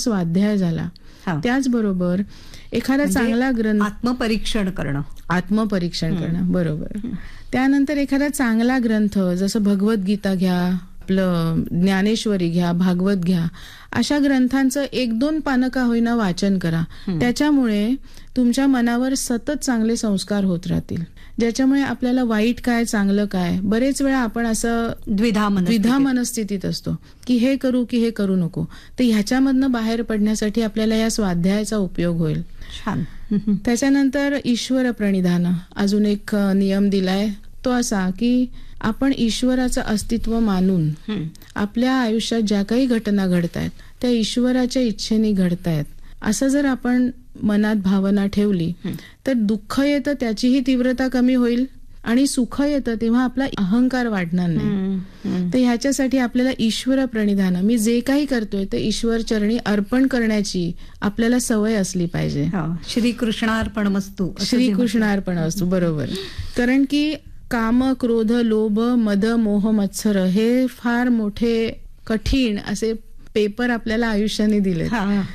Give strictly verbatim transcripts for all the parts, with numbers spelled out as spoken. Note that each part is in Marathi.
स्वाध्याय झाला. हा. त्याचबरोबर एखादा म्हणजे चांगला ग्रंथ आत्मपरीक्षण करणं आत्मपरीक्षण करणं बरोबर. त्यानंतर एखादा चांगला ग्रंथ जसं भगवद्गीता घ्या, आपलं ज्ञानेश्वरी घ्या, भागवत घ्या, अशा ग्रंथांचं एक दोन पानं का होईना वाचन करा. त्याच्यामुळे तुमच्या मनावर सतत चांगले संस्कार होत राहतील, ज्याच्यामुळे आपल्याला वाईट काय चांगलं काय, बरेच वेळा आपण असं द्विधा द्विधा मनस्थितीत असतो की हे करू की हे करू नको. तर ह्याच्यामधनं बाहेर पडण्यासाठी आपल्याला या स्वाध्यायाचा उपयोग होईल. छान. त्याच्यानंतर ईश्वर प्रणिधान अजून एक नियम दिलाय, तो असा की आपण ईश्वराचं अस्तित्व मानून आपल्या आयुष्यात ज्या काही घटना घडतायत त्या ईश्वराच्या इच्छेने घडतायत असं जर आपण मनात भावना ठेवली तर दुःख येतं त्याचीही तीव्रता कमी होईल आणि सुख येतं तेव्हा आपला अहंकार वाढणार नाही. तर ह्याच्यासाठी आपल्याला ईश्वर प्रणिधान, मी जे काही करतोय ते ईश्वर चरणी अर्पण करण्याची आपल्याला सवय असली पाहिजे. श्रीकृष्णार्पणमस्तु, श्रीकृष्णार्पणमस्तु बरोबर. कारण की काम, क्रोध, लोभ, मद, मोह, मत्सर हे फार मोठे कठीण असे पेपर आपल्याला आयुष्याने दिले.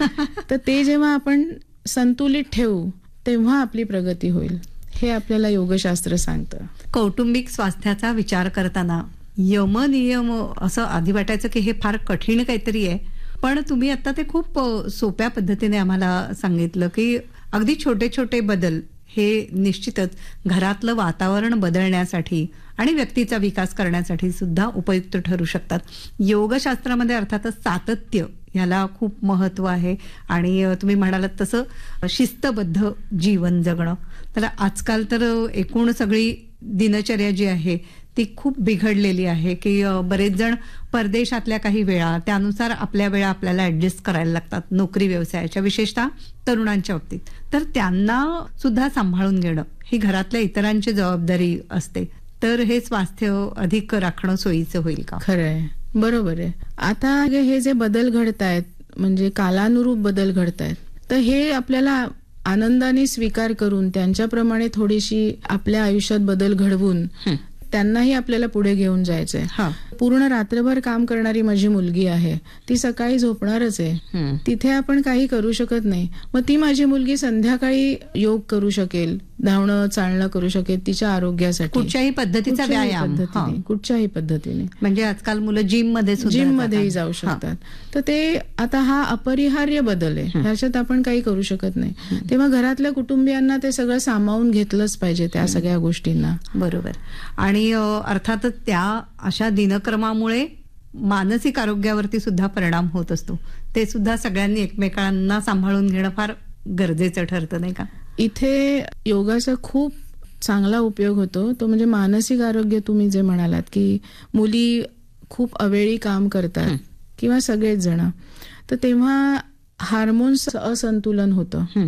तर ते जेव्हा आपण संतुलित ठेवू तेव्हा आपली प्रगती होईल, हे आपल्याला योगशास्त्र सांगतं. कौटुंबिक स्वास्थ्याचा विचार करताना यम नियम असं आधी वाटायचं की हे फार कठीण काहीतरी आहे, पण तुम्ही आता ते खूप सोप्या पद्धतीने आम्हाला सांगितलं की अगदी छोटे छोटे बदल हे निश्चितच घरातलं वातावरण बदलण्यासाठी आणि व्यक्तीचा विकास करण्यासाठी सुद्धा उपयुक्त ठरू शकतात. योगशास्त्रामध्ये अर्थातच सातत्य ह्याला खूप महत्व आहे आणि तुम्ही म्हणालात तसं शिस्तबद्ध जीवन जगणं. तर आजकाल तर एकूण सगळी दिनचर्या जी आहे ती खूप बिघडलेली आहे की बरेच जण परदेशातल्या काही वेळा त्यानुसार आपल्या वेळा आपल्याला ऍडजस्ट करायला लागतात नोकरी व्यवसायाच्या, विशेषतः तरुणांच्या बाबतीत. तर त्यांना सुद्धा सांभाळून घेणं ही घरातल्या इतरांची जबाबदारी असते. तर हे स्वास्थ्य अधिक राखणं सोयीचं होईल का? खरंय, बरोबर आहे. आता हे जे बदल घडतायत म्हणजे कालानुरूप बदल घडतायत, तर हे आपल्याला आनंदाने स्वीकार करून त्यांच्याप्रमाणे थोडीशी आपल्या आयुष्यात बदल घडवून त्यांनाही आपल्याला पुढे घेऊन जायचंय. पूर्ण रात्रभर काम करणारी माझी मुलगी आहे, ती सकाळी झोपणारच आहे, तिथे आपण काही करू शकत नाही. मग ती माझी मुलगी संध्याकाळी योग करू शकेल, धावणं चालणं करू शकेल तिच्या आरोग्यासाठी, कुठच्याही पद्धतीचा व्यायाम, कुठच्याही पद्धतीने. म्हणजे आजकाल मुलं जिम मध्ये जिम मध्येही जाऊ शकतात. तर ते आता हा अपरिहार्य बदल आहे, ह्याच्यात आपण काही करू शकत नाही. तेव्हा घरातल्या कुटुंबियांना ते सगळं सामावून घेतलंच पाहिजे त्या सगळ्या गोष्टींना. बरोबर. आणि अर्थातच त्या अशा दिनक्रमामुळे मानसिक आरोग्यावरती सुद्धा परिणाम होत असतो. ते सुद्धा सगळ्यांनी एकमेकांना सांभाळून घेणं फार गरजेचं ठरतं, नाही का? इथे योगाचा खूप चांगला उपयोग होतो, तो म्हणजे मानसिक आरोग्य. तुम्ही जे म्हणालात की मुली खूप अवेळी काम करतात किंवा सगळेच जण, तर तेव्हा हार्मोन्स असंतुलन होतं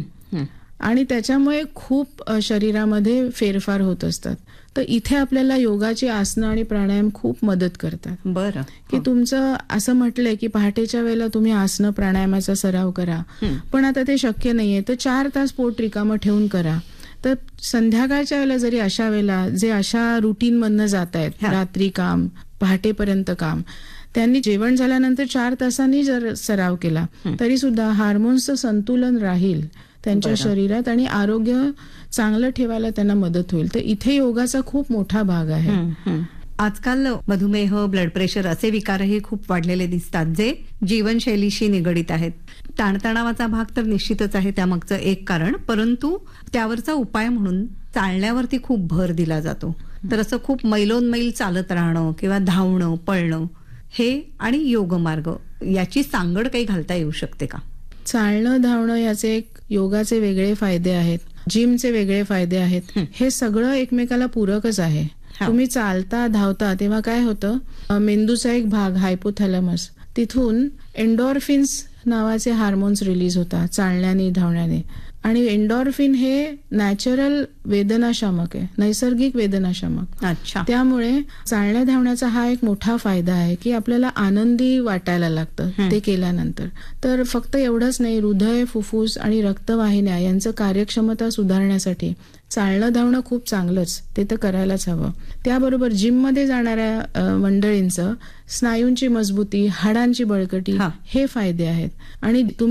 आणि त्याच्यामुळे खूप शरीरामध्ये फेरफार होत असतात. तर इथे आपल्याला योगाची आसनं आणि प्राणायाम खूप मदत करतात. बरं. की तुमचं असं म्हटलंय की पहाटेच्या वेळेला तुम्ही आसनं प्राणायामाचा सराव करा, पण आता ते शक्य नाहीये तर चार तास पोट रिकामं ठेवून करा. तर संध्याकाळच्या वेळेला जरी अशा वेळेला जे अशा रुटीन मधनं जात आहेत, रात्री काम पहाटेपर्यंत काम, त्यांनी जेवण झाल्यानंतर चार तासांनी जर सराव केला तरी सुद्धा हार्मोन्सचं संतुलन राहील त्यांच्या शरीरात आणि आरोग्य चांगलं ठेवायला त्यांना मदत होईल. तर इथे योगाचा खूप मोठा भाग आहे. आजकाल मधुमेह, ब्लड प्रेशर असे विकारही खूप वाढलेले दिसतात जे जीवनशैलीशी निगडित आहेत. ताणतणावाचा भाग तर निश्चितच आहे त्यामागचं एक कारण, परंतु त्यावरचा उपाय म्हणून चालण्यावरती खूप भर दिला जातो. तर असं खूप मैलोनमैल चालत राहणं किंवा धावणं, पळणं हे आणि योगमार्ग याची सांगड काही घालता येऊ शकते का? चालणं, धावणं याचे एक योगाचे वेगळे फायदे आहेत, जिमचे वेगळे फायदे आहेत. हे सगळं एकमेकाला पूरकच आहे. तुम्ही चालता धावता तेव्हा काय होतं, मेंदूचा एक भाग हायपोथॅलॅमस, तिथून एंडोर्फिन्स नावाचे हार्मोन्स रिलीज होतात चालण्याने धावण्याने. आणि एंडोर्फिन हे नॅचरल वेदनाशामक आहे, नैसर्गिक वेदनाशामक. अच्छा. त्यामुळे चालण्या धावण्याचा हा एक मोठा फायदा आहे की आपल्याला आनंदी वाटायला लागतं ते केल्यानंतर. तर फक्त एवढंच नाही, हृदय, फुफ्फुस आणि रक्तवाहिन्या यांचं कार्यक्षमता सुधारण्यासाठी चालणं धावणं खूप चांगलंच, ते तर करायलाच हवं. त्याबरोबर जिम मध्ये जाणाऱ्या मंडळींचं स्नायूंची मजबूती, हाडांची बळकटी हे फायदे आहेत. आणि